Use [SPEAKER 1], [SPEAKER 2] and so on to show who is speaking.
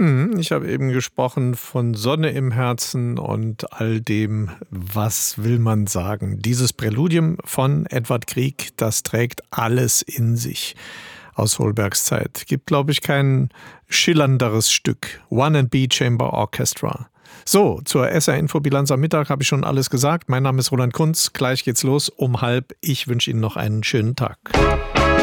[SPEAKER 1] Ich habe eben gesprochen von Sonne im Herzen und all dem, was will man sagen. Dieses Präludium von Edvard Grieg, das trägt alles in sich aus Holbergs Zeit. Gibt, glaube ich, kein schillernderes Stück. One&B Chamber Orchestra. So, zur SR-Info-Bilanz am Mittag habe ich schon alles gesagt. Mein Name ist Roland Kunz. Gleich geht's los um 12:30. Ich wünsche Ihnen noch einen schönen Tag.